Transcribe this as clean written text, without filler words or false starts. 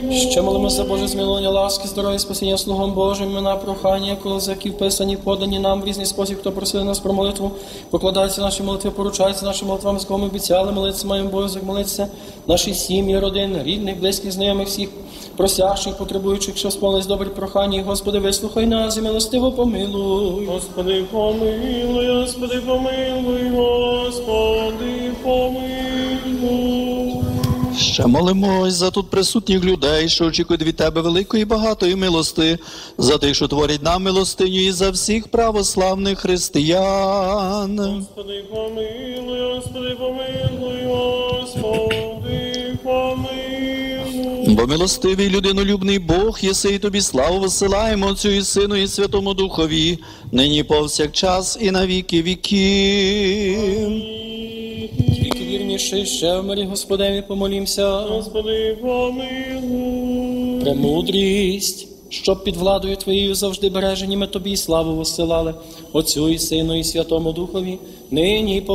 Ще молимося, Боже, змилування, ласки, здоров'я, спасіння слугам Божим, імена, прохання, козаки вписані, подані нам в різний спосіб, хто просив нас про молитву, покладається наші молитви, поручається нашим молитвам, з кого ми обіцяли молитися, маємо обов'язок молитися, наші сім'ї, родини, рідних, близьких, знайомих, всіх просящих, потребуючих, що сповнились добрі прохання, і, Господи, вислухай нас і милостиво помилуй. Господи, помилуй, Господи, помилуй, Господи, помилуй. Ще молимось за тут присутніх людей, що очікують від Тебе великої і багатої милости, за тих, що творять нам милостиню, і за всіх православних християн. Господи, помилуй, Господи, помилуй, Господи, помилуй. Бо милостивий людинолюбний Бог, єси, і Тобі славу висилаємо, Отцю і Сину, і Святому Духові, нині повсякчас і на віки віків. Тільки вірніше, ще в мирі Господеві помолімся. Господи, помилуй. Премудрість, щоб під владою Твоєю завжди бережені ми Тобі славу висилали, Отцю і Сину і Святому Духові, нині і